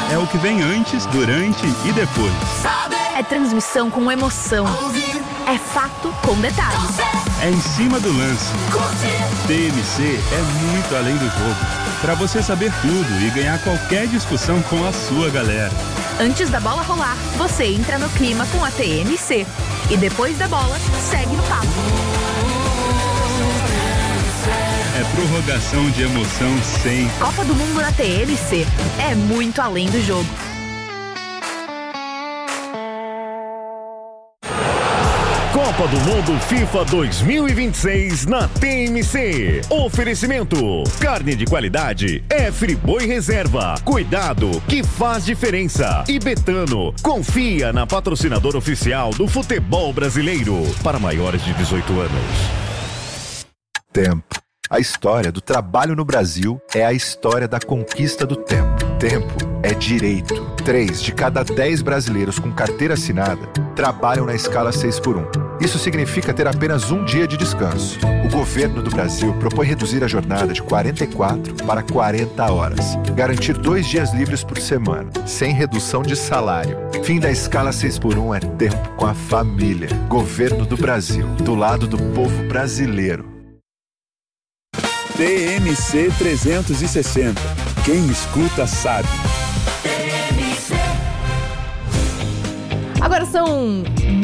É o que vem antes, durante e depois. É transmissão com emoção. É fato com detalhes. É em cima do lance. TMC é muito além do jogo. Para você saber tudo e ganhar qualquer discussão com a sua galera. Antes da bola rolar, você entra no clima com a TMC. E depois da bola, segue no papo. É prorrogação de emoção sem... Copa do Mundo na TMC. É muito além do jogo. Copa do Mundo FIFA 2026 na TMC. Oferecimento: carne de qualidade é Friboi Reserva. Cuidado que faz diferença. E Betano, confia na patrocinadora oficial do futebol brasileiro. Para maiores de 18 anos. Tempo. A história do trabalho no Brasil é a história da conquista do tempo. Tempo é direito. 3 de cada 10 brasileiros com carteira assinada trabalham na escala 6x1. Isso significa ter apenas um dia de descanso. O governo do Brasil propõe reduzir a jornada de 44 para 40 horas. Garantir 2 dias livres por semana, sem redução de salário. Fim da escala 6x1 é tempo com a família. Governo do Brasil, do lado do povo brasileiro. TMC 360. Quem escuta sabe. Agora são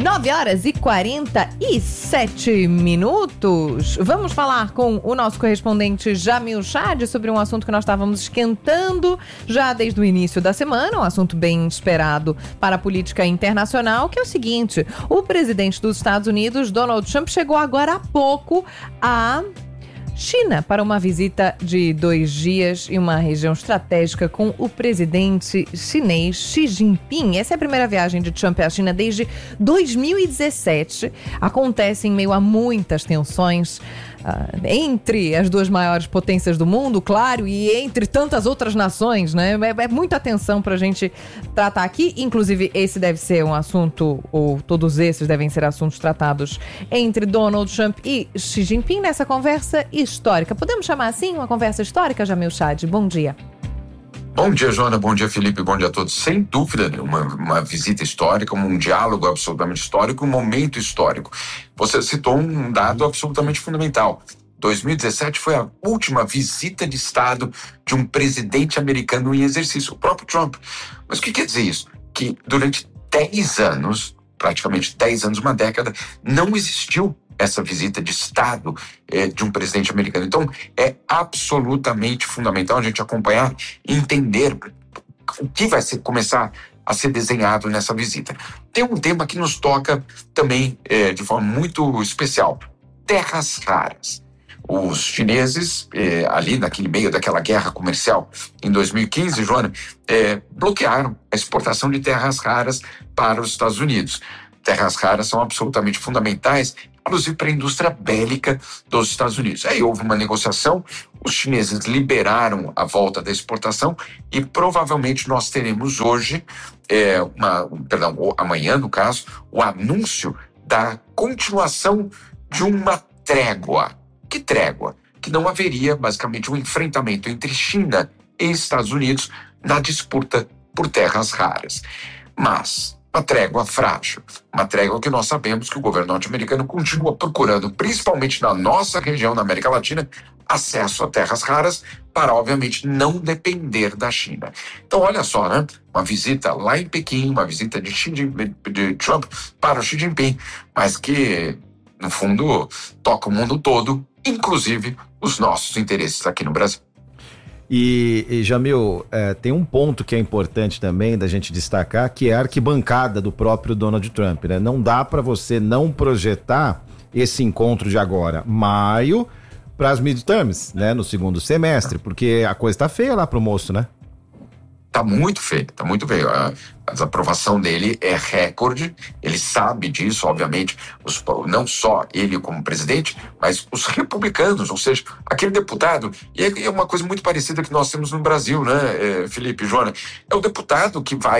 9h47. Vamos falar com o nosso correspondente Jamil Chad sobre um assunto que nós estávamos esquentando já desde o início da semana, um assunto bem esperado para a política internacional, que é o seguinte: o presidente dos Estados Unidos, Donald Trump, chegou agora há pouco a China para uma visita de 2 dias em uma região estratégica com o presidente chinês Xi Jinping. Essa é a primeira viagem de Trump à China desde 2017. Acontece em meio a muitas tensões entre as 2 maiores potências do mundo, claro, e entre tantas outras nações, né? É muita atenção pra gente tratar aqui. Inclusive, esse deve ser um assunto, ou todos esses devem ser assuntos tratados entre Donald Trump e Xi Jinping nessa conversa histórica. Podemos chamar assim uma conversa histórica, Jamil Chad? Bom dia. Bom dia, Joana. Bom dia, Felipe. Bom dia a todos. Sem dúvida, uma visita histórica, um diálogo absolutamente histórico, um momento histórico. Você citou um dado absolutamente fundamental. 2017 foi a última visita de Estado de um presidente americano em exercício, o próprio Trump. Mas o que quer dizer isso? Que durante 10 anos, praticamente 10 anos, uma década, não existiu essa visita de Estado de um presidente americano. Então, é absolutamente fundamental a gente acompanhar e entender o que vai começar a ser desenhado nessa visita. Tem um tema que nos toca também de forma muito especial: terras raras. Os chineses, ali naquele meio daquela guerra comercial em 2015, Joana, bloquearam a exportação de terras raras para os Estados Unidos. Terras raras são absolutamente fundamentais, inclusive para a indústria bélica dos Estados Unidos. Aí houve uma negociação, os chineses liberaram a volta da exportação e provavelmente nós teremos hoje, amanhã no caso, o anúncio da continuação de uma trégua. Que trégua? Que não haveria basicamente um enfrentamento entre China e Estados Unidos na disputa por terras raras. Mas uma trégua frágil, uma trégua que nós sabemos que o governo norte-americano continua procurando, principalmente na nossa região, na América Latina, acesso a terras raras para, obviamente, não depender da China. Então, olha só, né? Uma visita lá em Pequim, uma visita de Trump para o Xi Jinping, mas que, no fundo, toca o mundo todo, inclusive os nossos interesses aqui no Brasil. E Jamil, tem um ponto que é importante também da gente destacar, que é a arquibancada do próprio Donald Trump, né? Não dá para você não projetar esse encontro de agora, maio, para as midterms, né? No segundo semestre, porque a coisa tá feia lá pro moço, né? Tá muito feio, tá muito feio. A desaprovação dele é recorde, ele sabe disso, obviamente, não só ele como presidente, mas os republicanos, ou seja, aquele deputado, e é uma coisa muito parecida que nós temos no Brasil, né, Felipe e Joana, é o deputado que vai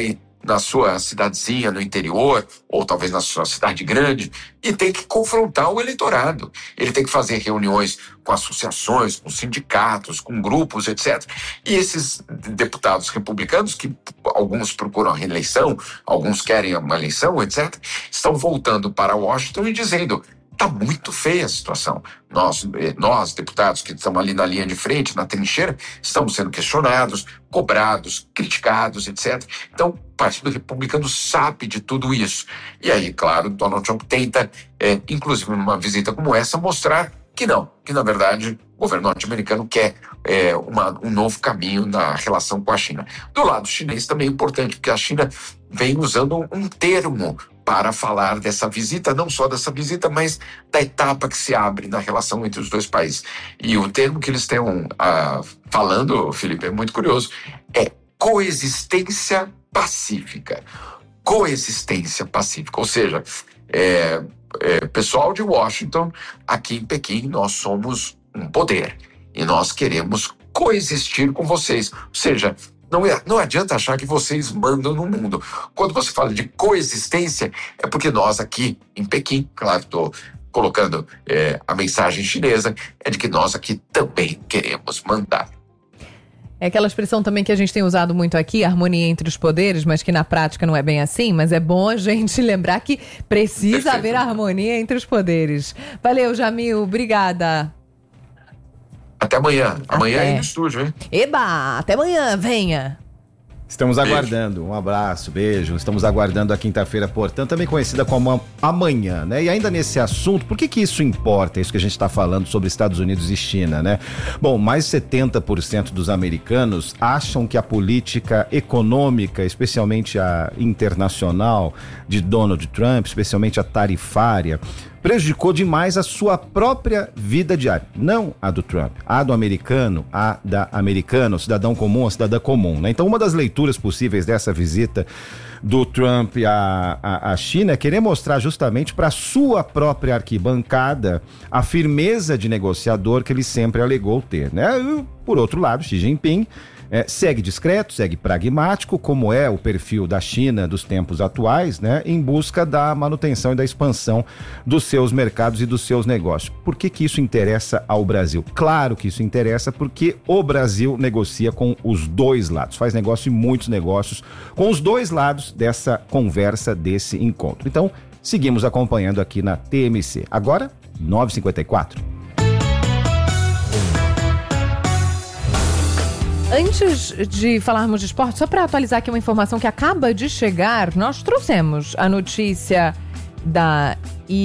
na sua cidadezinha no interior, ou talvez na sua cidade grande, e tem que confrontar o eleitorado. Ele tem que fazer reuniões com associações, com sindicatos, com grupos, etc. E esses deputados republicanos, que alguns procuram a reeleição, alguns querem uma eleição, etc., estão voltando para Washington e dizendo: está muito feia a situação. Nós, deputados que estamos ali na linha de frente, na trincheira, estamos sendo questionados, cobrados, criticados, etc. Então, o Partido Republicano sabe de tudo isso. E aí, claro, Donald Trump tenta, inclusive numa visita como essa, mostrar que não, que na verdade o governo norte-americano quer um novo caminho na relação com a China. Do lado chinês também é importante, porque a China vem usando um termo para falar dessa visita, não só dessa visita, mas da etapa que se abre na relação entre os dois países. E o termo que eles estão falando, Felipe, é muito curioso, é coexistência pacífica. Coexistência pacífica, ou seja, pessoal de Washington, aqui em Pequim, nós somos um poder e nós queremos coexistir com vocês. Ou seja, não adianta achar que vocês mandam no mundo. Quando você fala de coexistência, é porque nós aqui em Pequim, claro, estou colocando a mensagem chinesa, é de que nós aqui também queremos mandar. É aquela expressão também que a gente tem usado muito aqui, harmonia entre os poderes, mas que na prática não é bem assim, mas é bom a gente lembrar que precisa haver harmonia entre os poderes. Valeu, Jamil, obrigada. Até amanhã. Amanhã aí no estúdio, hein? Eba, até amanhã, venha. Estamos aguardando, um abraço, beijo. Estamos aguardando a quinta-feira, portanto, também conhecida como amanhã, né? E ainda nesse assunto, por que isso importa? Isso que a gente está falando sobre Estados Unidos e China, né? Bom, mais de 70% dos americanos acham que a política econômica, especialmente a internacional de Donald Trump, especialmente a tarifária, prejudicou demais a sua própria vida diária. Não a do Trump, a do americano, a da americana, o cidadão comum, a cidadã comum, né? Então, uma das leituras possíveis dessa visita do Trump à China é querer mostrar justamente para a sua própria arquibancada a firmeza de negociador que ele sempre alegou ter, né? E, por outro lado, Xi Jinping segue discreto, segue pragmático, como é o perfil da China dos tempos atuais, né, em busca da manutenção e da expansão dos seus mercados e dos seus negócios. Por que isso interessa ao Brasil? Claro que isso interessa porque o Brasil negocia com os dois lados, faz negócio e muitos negócios com os dois lados dessa conversa, desse encontro. Então, seguimos acompanhando aqui na TMC. Agora, 9h54. Antes de falarmos de esporte, só para atualizar aqui uma informação que acaba de chegar, nós trouxemos a notícia da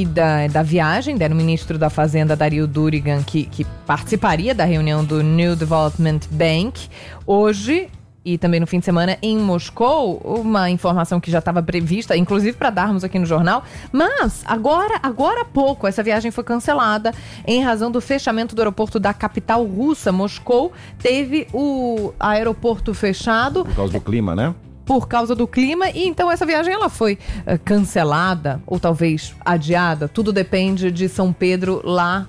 viagem, do ministro da Fazenda, Dario Durigan, que participaria da reunião do New Development Bank hoje e também no fim de semana em Moscou, uma informação que já estava prevista, inclusive para darmos aqui no jornal, mas agora há pouco essa viagem foi cancelada em razão do fechamento do aeroporto da capital russa. Moscou teve o aeroporto fechado. Por causa do clima, né? Por causa do clima, e então essa viagem ela foi cancelada ou talvez adiada, tudo depende de São Pedro lá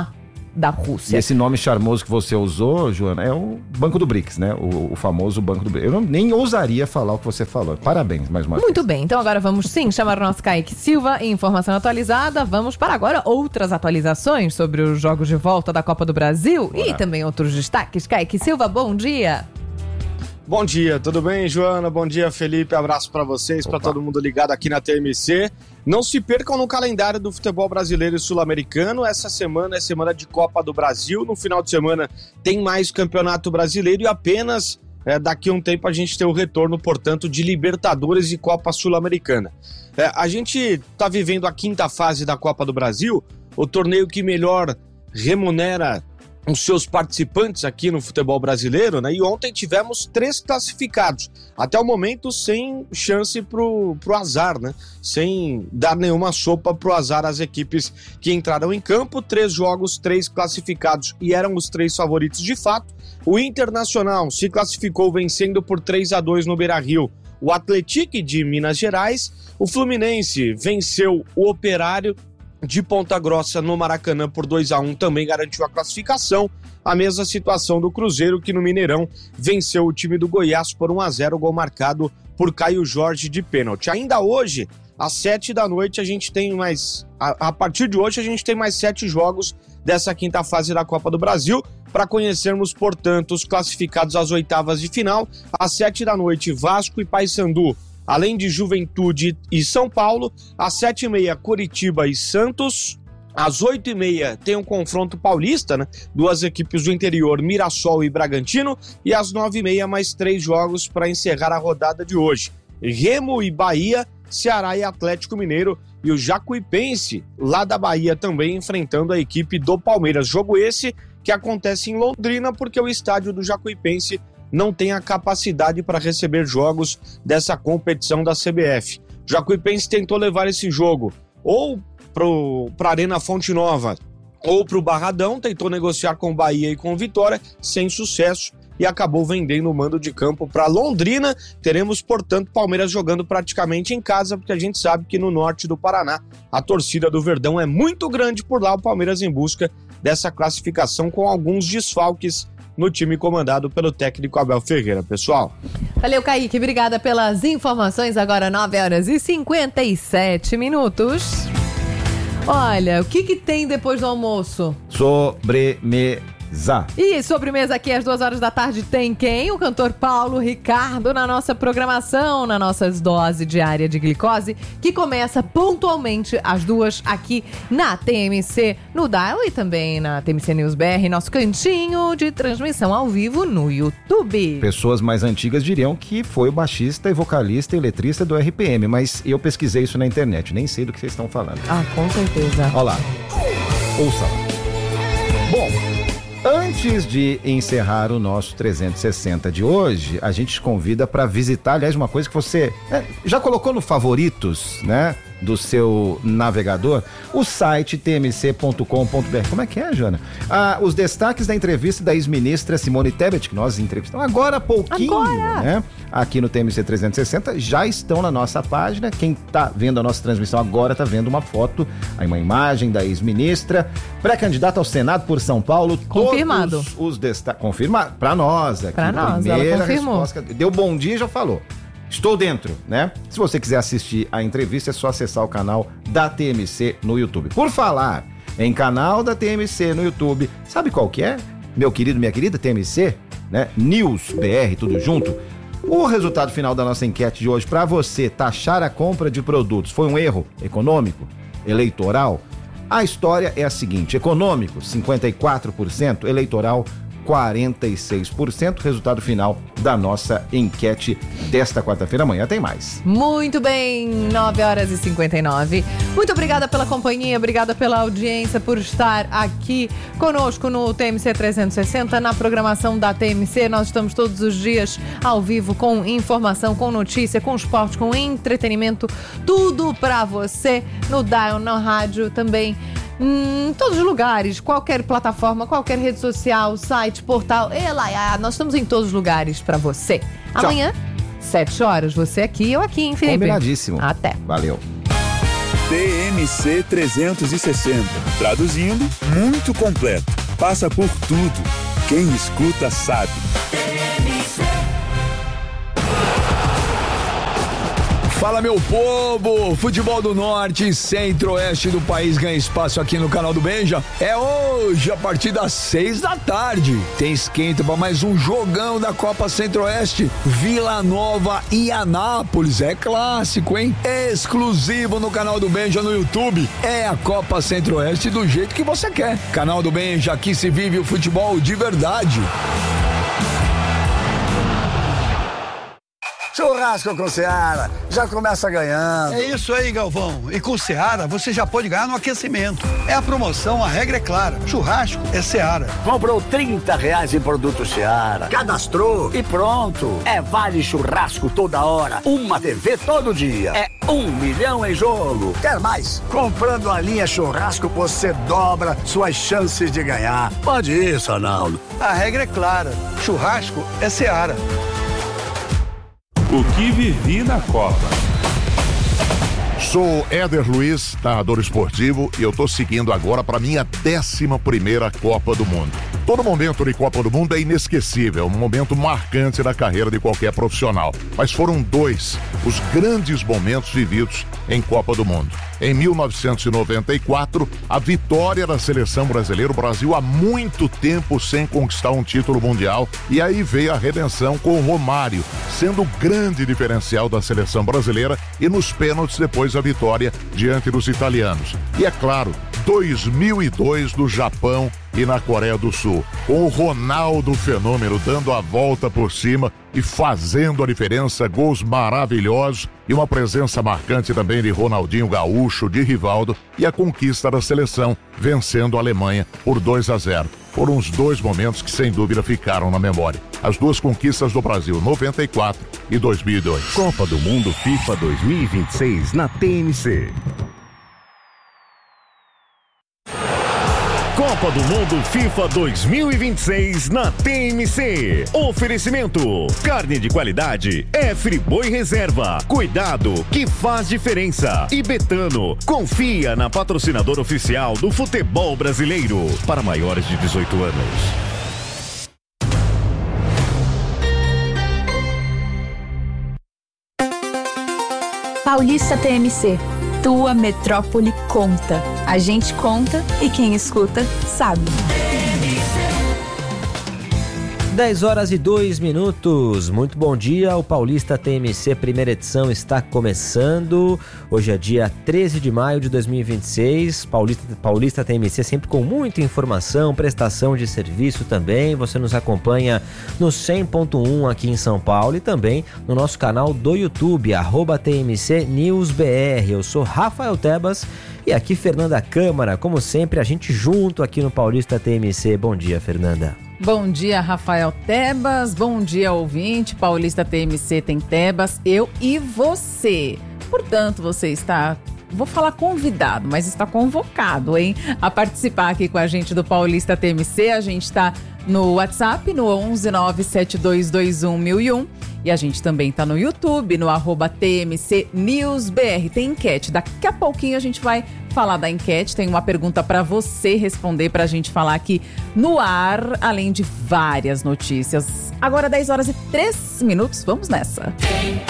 da Rússia. E esse nome charmoso que você usou, Joana, é o Banco do BRICS, né? O famoso Banco do BRICS. Eu nem ousaria falar o que você falou. Parabéns, mais uma vez. Muito bem, então agora vamos sim chamar o nosso Kaique Silva em informação atualizada. Vamos para agora outras atualizações sobre os jogos de volta da Copa do Brasil. Bora. E também outros destaques. Kaique Silva, bom dia. Bom dia, tudo bem, Joana? Bom dia, Felipe. Abraço para vocês, para todo mundo ligado aqui na TMC. Não se percam no calendário do futebol brasileiro e sul-americano. Essa semana é semana de Copa do Brasil. No final de semana tem mais Campeonato Brasileiro e apenas daqui a um tempo a gente tem o retorno, portanto, de Libertadores e Copa Sul-Americana. A gente está vivendo a quinta fase da Copa do Brasil, o torneio que melhor remunera os seus participantes aqui no futebol brasileiro, né? E ontem tivemos 3 classificados, até o momento sem chance pro azar, né? Sem dar nenhuma sopa pro azar às equipes que entraram em campo. 3 jogos, 3 classificados e eram os 3 favoritos de fato. O Internacional se classificou vencendo por 3-2 no Beira-Rio o Atlético de Minas Gerais. O Fluminense venceu o Operário de Ponta Grossa no Maracanã por 2-1, também garantiu a classificação. A mesma situação do Cruzeiro, que no Mineirão venceu o time do Goiás por 1-0, gol marcado por Caio Jorge de pênalti. Ainda hoje, às 7 da noite, a gente tem mais... A partir de hoje, a gente tem mais 7 jogos dessa quinta fase da Copa do Brasil, para conhecermos, portanto, os classificados às oitavas de final. Às 7 da noite, Vasco e Paysandu, além de Juventude e São Paulo. Às 7h30, Coritiba e Santos. Às 8h30 tem um confronto paulista, né? 2 equipes do interior, Mirassol e Bragantino. E às 9h30, mais 3 jogos para encerrar a rodada de hoje. Remo e Bahia, Ceará e Atlético Mineiro. E o Jacuipense, lá da Bahia, também enfrentando a equipe do Palmeiras. Jogo esse que acontece em Londrina, porque o estádio do Jacuipense não tem a capacidade para receber jogos dessa competição da CBF. O Jacuipense tentou levar esse jogo ou para a Arena Fonte Nova ou para o Barradão, tentou negociar com Bahia e com Vitória, sem sucesso, e acabou vendendo o mando de campo para Londrina. Teremos, portanto, Palmeiras jogando praticamente em casa, porque a gente sabe que no norte do Paraná a torcida do Verdão é muito grande por lá. O Palmeiras em busca dessa classificação, com alguns desfalques no time comandado pelo técnico Abel Ferreira, pessoal. Valeu, Kaique, obrigada pelas informações. Agora 9h57. Olha, o que tem depois do almoço? Sobremesa. E sobremesa aqui às 2h da tarde tem quem? O cantor Paulo Ricardo na nossa programação, na nossa dose diária de glicose, que começa pontualmente às 2h aqui na TMC, no Dial e também na TMC News BR, nosso cantinho de transmissão ao vivo no YouTube. Pessoas mais antigas diriam que foi o baixista e vocalista e letrista do RPM, mas eu pesquisei isso na internet, nem sei do que vocês estão falando. Ah, com certeza. Olha lá, ouça lá. Bom, antes de encerrar o nosso 360 de hoje, a gente te convida para visitar, aliás, uma coisa que você já colocou no favoritos, né, do seu navegador, o site tmc.com.br. Como é que é, Jana? Os destaques da entrevista da ex-ministra Simone Tebet, que nós entrevistamos agora há pouquinho, né, aqui no TMC 360, já estão na nossa página. Quem tá vendo a nossa transmissão agora tá vendo uma foto, aí uma imagem da ex-ministra, pré-candidata ao Senado por São Paulo. Confirmado. Todos os destaques, confirmado, pra nós aqui. Pra nós, ela confirmou. Resposta, deu bom dia e já falou. Estou dentro, né? Se você quiser assistir a entrevista, é só acessar o canal da TMC no YouTube. Por falar em canal da TMC no YouTube, sabe qual que é? Meu querido, minha querida TMC, né? News BR, tudo junto. O resultado final da nossa enquete de hoje, para você taxar a compra de produtos, foi um erro econômico, eleitoral? A história é a seguinte: econômico, 54%, eleitoral, 46%, resultado final da nossa enquete desta quarta-feira. Amanhã tem mais. Muito bem, 9h59. Muito obrigada pela companhia, obrigada pela audiência, por estar aqui conosco no TMC 360, na programação da TMC. Nós estamos todos os dias ao vivo com informação, com notícia, com esporte, com entretenimento, tudo pra você no Dial, na rádio também. Em todos os lugares, qualquer plataforma, qualquer rede social, site, portal, nós estamos em todos os lugares pra você. Tchau. Amanhã, 7h, você aqui, eu aqui, hein, Felipe? Combinadíssimo. Até. Valeu. TMC 360. Traduzindo, muito completo. Passa por tudo. Quem escuta sabe. Fala, meu povo! Futebol do Norte e Centro-Oeste do país ganha espaço aqui no canal do Benja. É hoje, a partir das 6 da tarde. Tem esquenta para mais um jogão da Copa Centro-Oeste. Vila Nova e Anápolis. É clássico, hein? Exclusivo no canal do Benja no YouTube. É a Copa Centro-Oeste do jeito que você quer. Canal do Benja, aqui se vive o futebol de verdade. Churrasco com Seara, já começa ganhando. É isso aí, Galvão. E com Seara, você já pode ganhar no aquecimento. É a promoção, a regra é clara. Churrasco é Seara. Comprou R$30 em produto Seara, cadastrou e pronto. É vale churrasco toda hora, uma TV todo dia. É 1 milhão em jogo. Quer mais? Comprando a linha churrasco, você dobra suas chances de ganhar. Pode isso, Arnaldo. A regra é clara. Churrasco é Seara. O que vivi na Copa. Sou Éder Luiz, narrador esportivo, e eu tô seguindo agora para minha 11ª Copa do Mundo. Todo momento de Copa do Mundo é inesquecível, um momento marcante da carreira de qualquer profissional. Mas foram dois os grandes momentos vividos em Copa do Mundo. Em 1994, a vitória da seleção brasileira, o Brasil há muito tempo sem conquistar um título mundial, e aí veio a redenção com o Romário, sendo o grande diferencial da seleção brasileira, e nos pênaltis depois a vitória diante dos italianos. E é claro, 2002 do Japão e na Coreia do Sul, com o Ronaldo Fenômeno dando a volta por cima e fazendo a diferença, gols maravilhosos e uma presença marcante também de Ronaldinho Gaúcho, de Rivaldo, e a conquista da seleção, vencendo a Alemanha por 2-0. Foram os dois momentos que sem dúvida ficaram na memória. As duas conquistas do Brasil, 94 e 2002. Copa do Mundo FIFA 2026 na TMC. Copa do Mundo FIFA 2026 na TMC. Oferecimento: carne de qualidade é Friboi Reserva. Cuidado que faz diferença. E Betano, confia na patrocinadora oficial do futebol brasileiro. Para maiores de 18 anos. Paulista TMC. Tua metrópole conta. A gente conta e quem escuta sabe. 10h02. Muito bom dia, o Paulista TMC primeira edição está começando. Hoje é dia 13 de maio de 2026. Paulista TMC sempre com muita informação, prestação de serviço também. Você nos acompanha no 100.1 aqui em São Paulo e também no nosso canal do YouTube, @TMCNewsBR. Eu sou Rafael Tebas e aqui Fernanda Câmara, como sempre, a gente junto aqui no Paulista TMC. Bom dia, Fernanda. Bom dia, Rafael Tebas. Bom dia, ouvinte. Paulista TMC tem Tebas, eu e você. Portanto, você está, vou falar convidado, mas está convocado, hein? A participar aqui com a gente do Paulista TMC. A gente está no WhatsApp, no 11972211001. E a gente também tá no YouTube, no @TMCNewsBR. Tem enquete. Daqui a pouquinho a gente vai falar da enquete. Tem uma pergunta para você responder, pra gente falar aqui no ar, além de várias notícias. Agora 10h03. Vamos nessa.